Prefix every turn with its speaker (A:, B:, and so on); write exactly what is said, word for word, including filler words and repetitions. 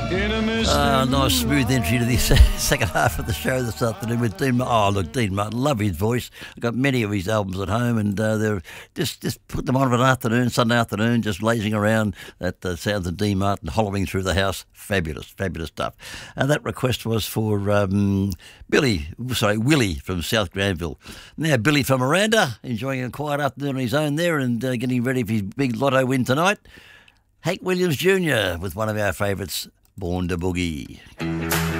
A: Uh, nice smooth entry to the second half of the show this afternoon with Dean Martin. Oh, look, Dean Martin, love his voice. I've got many of his albums at home, and uh, they're just just put them on for an afternoon, Sunday afternoon, just lazing around. That uh, sounds of Dean Martin hollowing through the house. Fabulous, fabulous stuff. And that request was for um, Billy, sorry, Willie from South Granville. Now, Billy from Miranda, enjoying a quiet afternoon on his own there and uh, getting ready for his big lotto win tonight. Hank Williams Junior with one of our favourites, Born to Boogie.